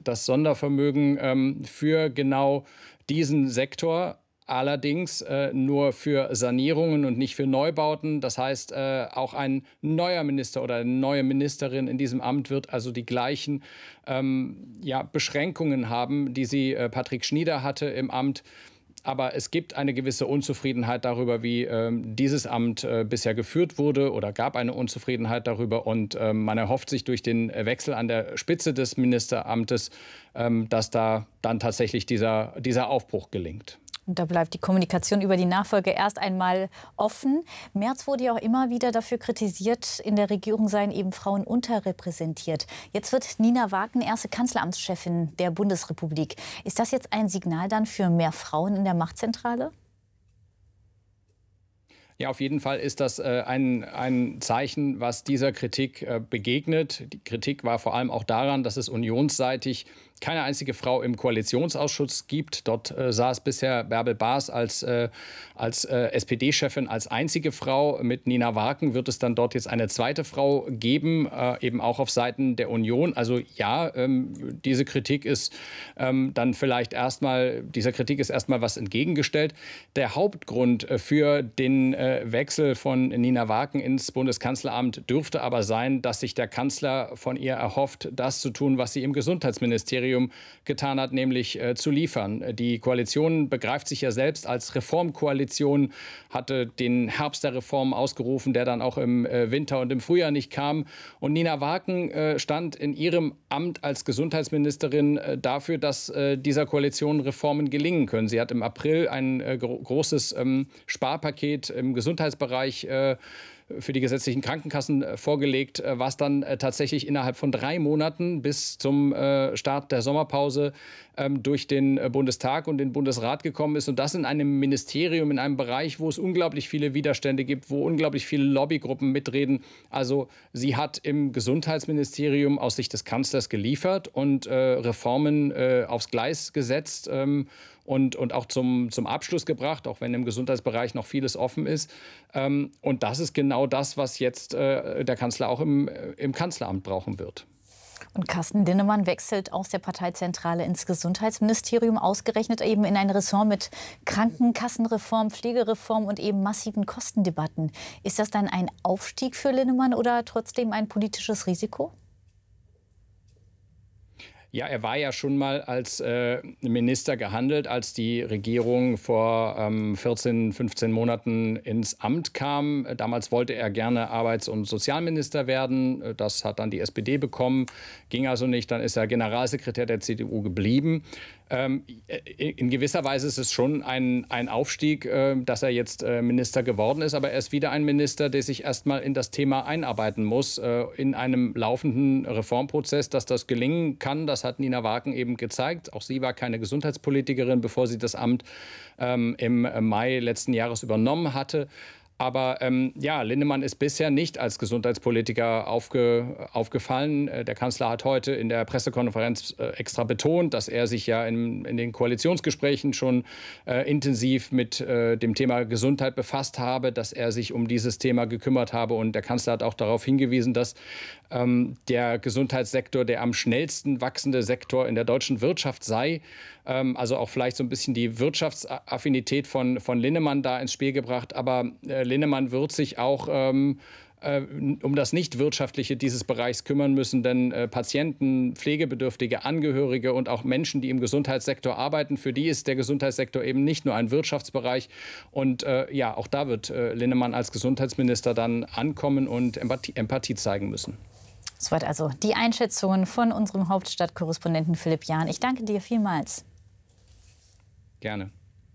das Sondervermögen für genau diesen Sektor. Allerdings nur für Sanierungen und nicht für Neubauten. Das heißt, auch ein neuer Minister oder eine neue Ministerin in diesem Amt wird also die gleichen Beschränkungen haben, die sie Patrick Schnieder hatte im Amt. Aber es gibt eine gewisse Unzufriedenheit darüber, wie dieses Amt bisher geführt wurde, oder gab eine Unzufriedenheit darüber. Und man erhofft sich durch den Wechsel an der Spitze des Ministeramtes, dass da dann tatsächlich dieser Aufbruch gelingt. Und da bleibt die Kommunikation über die Nachfolge erst einmal offen. Merz wurde ja auch immer wieder dafür kritisiert, in der Regierung seien eben Frauen unterrepräsentiert. Jetzt wird Nina Wagen erste Kanzleramtschefin der Bundesrepublik. Ist das jetzt ein Signal dann für mehr Frauen in der Machtzentrale? Ja, auf jeden Fall ist das ein Zeichen, was dieser Kritik begegnet. Die Kritik war vor allem auch daran, dass es unionsseitig keine einzige Frau im Koalitionsausschuss gibt. Dort saß bisher Bärbel Baas als SPD-Chefin als einzige Frau. Mit Nina Wagen wird es dann dort jetzt eine zweite Frau geben, eben auch auf Seiten der Union. Also ja, diese Kritik ist dieser Kritik ist erstmal was entgegengestellt. Der Hauptgrund für den Wechsel von Nina Wagen ins Bundeskanzleramt dürfte aber sein, dass sich der Kanzler von ihr erhofft, das zu tun, was sie im Gesundheitsministerium getan hat, nämlich zu liefern. Die Koalition begreift sich ja selbst als Reformkoalition, hatte den Herbst der Reformen ausgerufen, der dann auch im Winter und im Frühjahr nicht kam. Und Nina Wagen stand in ihrem Amt als Gesundheitsministerin dafür, dass dieser Koalition Reformen gelingen können. Sie hat im April ein großes Sparpaket im Gesundheitsbereich für die gesetzlichen Krankenkassen vorgelegt, was dann tatsächlich innerhalb von 3 Monaten bis zum Start der Sommerpause durch den Bundestag und den Bundesrat gekommen ist. Und das in einem Ministerium, in einem Bereich, wo es unglaublich viele Widerstände gibt, wo unglaublich viele Lobbygruppen mitreden. Also sie hat im Gesundheitsministerium aus Sicht des Kanzlers geliefert und Reformen aufs Gleis gesetzt. Und auch zum Abschluss gebracht, auch wenn im Gesundheitsbereich noch vieles offen ist. Und das ist genau das, was jetzt der Kanzler auch im Kanzleramt brauchen wird. Und Carsten Linnemann wechselt aus der Parteizentrale ins Gesundheitsministerium, ausgerechnet eben in ein Ressort mit Krankenkassenreform, Pflegereform und eben massiven Kostendebatten. Ist das dann ein Aufstieg für Linnemann oder trotzdem ein politisches Risiko? Ja, er war ja schon mal als Minister gehandelt, als die Regierung vor 14, 15 Monaten ins Amt kam. Damals wollte er gerne Arbeits- und Sozialminister werden. Das hat dann die SPD bekommen, ging also nicht. Dann ist er Generalsekretär der CDU geblieben. In gewisser Weise ist es schon ein Aufstieg, dass er jetzt Minister geworden ist. Aber er ist wieder ein Minister, der sich erst mal in das Thema einarbeiten muss, in einem laufenden Reformprozess. Dass das gelingen kann, das hat Nina Wagen eben gezeigt. Auch sie war keine Gesundheitspolitikerin, bevor sie das Amt im Mai letzten Jahres übernommen hatte. Aber Linnemann ist bisher nicht als Gesundheitspolitiker aufgefallen. Der Kanzler hat heute in der Pressekonferenz extra betont, dass er sich ja in den Koalitionsgesprächen schon intensiv mit dem Thema Gesundheit befasst habe, dass er sich um dieses Thema gekümmert habe. Und der Kanzler hat auch darauf hingewiesen, dass der Gesundheitssektor der am schnellsten wachsende Sektor in der deutschen Wirtschaft sei. Also auch vielleicht so ein bisschen die Wirtschaftsaffinität von Linnemann da ins Spiel gebracht. Aber Linnemann wird sich auch um das Nichtwirtschaftliche dieses Bereichs kümmern müssen. Denn Patienten, pflegebedürftige Angehörige und auch Menschen, die im Gesundheitssektor arbeiten, für die ist der Gesundheitssektor eben nicht nur ein Wirtschaftsbereich. Und auch da wird Linnemann als Gesundheitsminister dann ankommen und Empathie zeigen müssen. Soweit also die Einschätzungen von unserem Hauptstadtkorrespondenten Philipp Jahn. Ich danke dir vielmals. Gerne.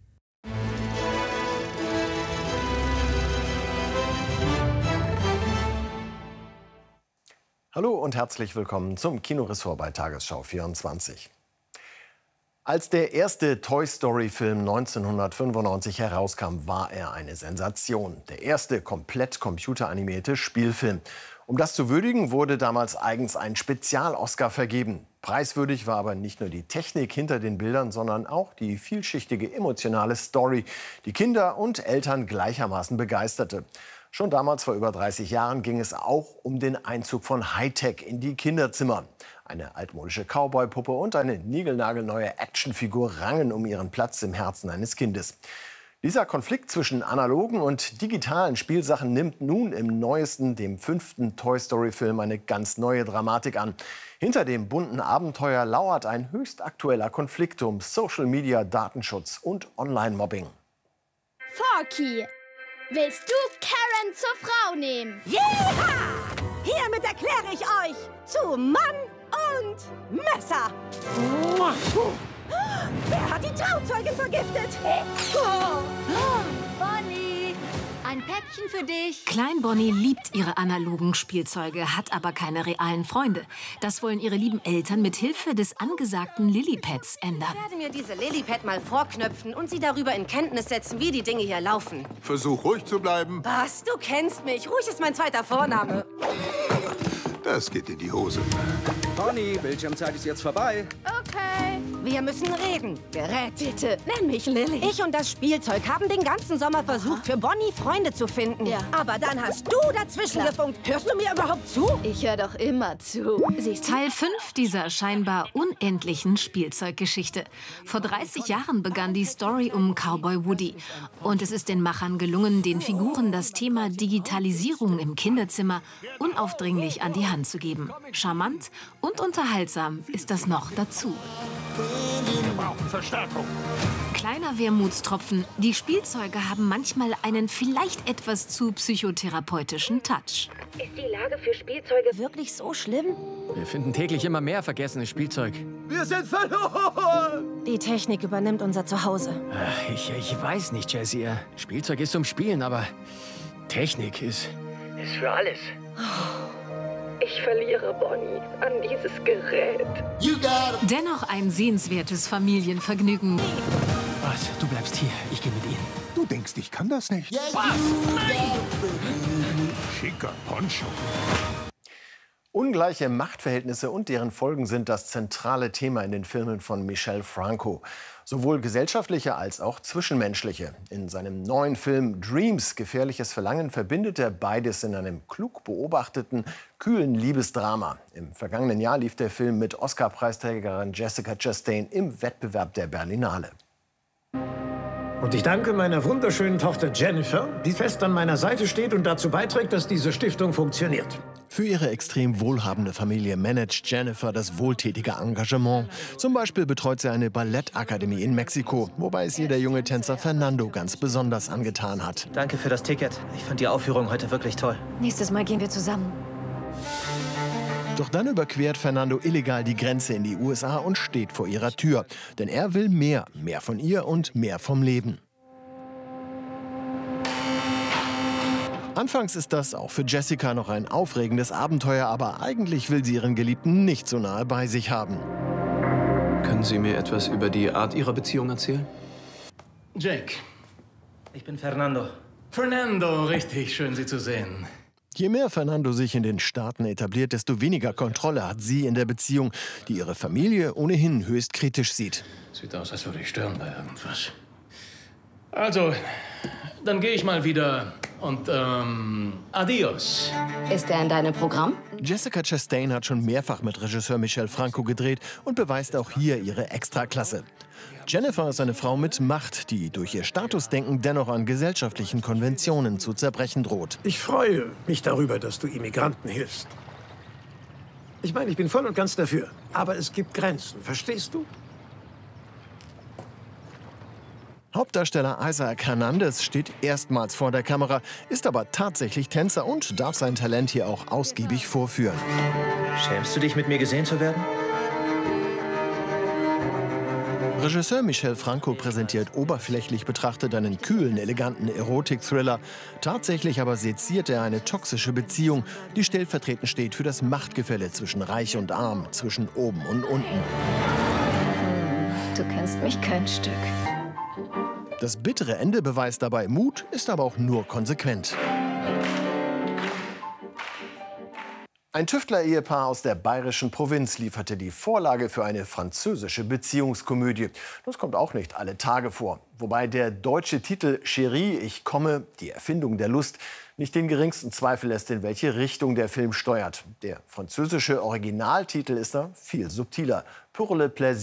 Hallo und herzlich willkommen zum Kinoressort bei Tagesschau 24. Als der erste Toy Story-Film 1995 herauskam, war er eine Sensation. Der erste komplett computeranimierte Spielfilm. Um das zu würdigen, wurde damals eigens ein Spezial-Oscar vergeben. Preiswürdig war aber nicht nur die Technik hinter den Bildern, sondern auch die vielschichtige emotionale Story, die Kinder und Eltern gleichermaßen begeisterte. Schon damals, vor über 30 Jahren, ging es auch um den Einzug von Hightech in die Kinderzimmer. Eine altmodische Cowboy-Puppe und eine niegelnagelneue Actionfigur rangen um ihren Platz im Herzen eines Kindes. Dieser Konflikt zwischen analogen und digitalen Spielsachen nimmt nun im neuesten, dem 5. Toy-Story-Film, eine ganz neue Dramatik an. Hinter dem bunten Abenteuer lauert ein höchst aktueller Konflikt um Social Media, Datenschutz und Online-Mobbing. Forky, willst du Karen zur Frau nehmen? Jeha! Hiermit erkläre ich euch zu Mann und Messer. Wer hat die Trauzeugin vergiftet? Bonnie, ein Päckchen für dich. Klein Bonnie liebt ihre analogen Spielzeuge, hat aber keine realen Freunde. Das wollen ihre lieben Eltern mit Hilfe des angesagten Lilipads ändern. Ich werde mir diese Lilipad mal vorknöpfen und sie darüber in Kenntnis setzen, wie die Dinge hier laufen. Versuch ruhig zu bleiben. Was? Du kennst mich. Ruhig ist mein zweiter Vorname. Das geht in die Hose. Bonnie, Bildschirmzeit ist jetzt vorbei. Okay. Wir müssen reden. Gerät. Bitte, nenn mich Lilly. Ich und das Spielzeug haben den ganzen Sommer versucht, für Bonnie Freunde zu finden. Ja. Aber dann hast du dazwischen gefunkt. Hörst du mir überhaupt zu? Ich höre doch immer zu. Siehst du? Teil 5 dieser scheinbar unendlichen Spielzeuggeschichte. Vor 30 Jahren begann die Story um Cowboy Woody. Und es ist den Machern gelungen, den Figuren das Thema Digitalisierung im Kinderzimmer unaufdringlich an die Hand zu geben. Charmant und unterhaltsam ist das noch dazu. Wir brauchen Verstärkung. Kleiner Wermutstropfen, die Spielzeuge haben manchmal einen vielleicht etwas zu psychotherapeutischen Touch. Ist die Lage für Spielzeuge wirklich so schlimm? Wir finden täglich immer mehr vergessenes Spielzeug. Wir sind verloren! Die Technik übernimmt unser Zuhause. Ich weiß nicht, Jessie. Spielzeug ist zum Spielen, aber Technik ist für alles. Ich verliere Bonnie an dieses Gerät. Dennoch ein sehenswertes Familienvergnügen. Was? Du bleibst hier. Ich gehe mit Ihnen. Du denkst, ich kann das nicht? Was? Schicker Poncho. Ungleiche Machtverhältnisse und deren Folgen sind das zentrale Thema in den Filmen von Michel Franco. Sowohl gesellschaftliche als auch zwischenmenschliche. In seinem neuen Film Dreams, gefährliches Verlangen, verbindet er beides in einem klug beobachteten, kühlen Liebesdrama. Im vergangenen Jahr lief der Film mit Oscar-Preisträgerin Jessica Chastain im Wettbewerb der Berlinale. Und ich danke meiner wunderschönen Tochter Jennifer, die fest an meiner Seite steht und dazu beiträgt, dass diese Stiftung funktioniert. Für ihre extrem wohlhabende Familie managt Jennifer das wohltätige Engagement. Zum Beispiel betreut sie eine Ballettakademie in Mexiko, wobei es ihr der junge Tänzer Fernando ganz besonders angetan hat. Danke für das Ticket. Ich fand die Aufführung heute wirklich toll. Nächstes Mal gehen wir zusammen. Doch dann überquert Fernando illegal die Grenze in die USA und steht vor ihrer Tür. Denn er will mehr. Mehr von ihr und mehr vom Leben. Anfangs ist das auch für Jessica noch ein aufregendes Abenteuer, aber eigentlich will sie ihren Geliebten nicht so nahe bei sich haben. Können Sie mir etwas über die Art Ihrer Beziehung erzählen? Jake. Ich bin Fernando. Fernando, richtig schön, Sie zu sehen. Je mehr Fernando sich in den Staaten etabliert, desto weniger Kontrolle hat sie in der Beziehung, die ihre Familie ohnehin höchst kritisch sieht. Sieht aus, als würde ich stören bei irgendwas. Also, dann gehe ich mal wieder und, adios. Ist er in deinem Programm? Jessica Chastain hat schon mehrfach mit Regisseur Michel Franco gedreht und beweist auch hier ihre Extraklasse. Jennifer ist eine Frau mit Macht, die durch ihr Statusdenken dennoch an gesellschaftlichen Konventionen zu zerbrechen droht. Ich freue mich darüber, dass du Immigranten hilfst. Ich meine, ich bin voll und ganz dafür. Aber es gibt Grenzen, verstehst du? Hauptdarsteller Isaac Hernandez steht erstmals vor der Kamera, ist aber tatsächlich Tänzer und darf sein Talent hier auch ausgiebig vorführen. Schämst du dich, mit mir gesehen zu werden? Regisseur Michel Franco präsentiert oberflächlich betrachtet einen kühlen, eleganten Erotik-Thriller. Tatsächlich aber seziert er eine toxische Beziehung, die stellvertretend steht für das Machtgefälle zwischen Reich und Arm, zwischen oben und unten. Du kennst mich kein Stück. Das bittere Ende beweist dabei Mut, ist aber auch nur konsequent. Ein Tüftler-Ehepaar aus der bayerischen Provinz lieferte die Vorlage für eine französische Beziehungskomödie. Das kommt auch nicht alle Tage vor. Wobei der deutsche Titel Chérie, ich komme, die Erfindung der Lust, nicht den geringsten Zweifel lässt, in welche Richtung der Film steuert. Der französische Originaltitel ist da viel subtiler. Pour le plaisir.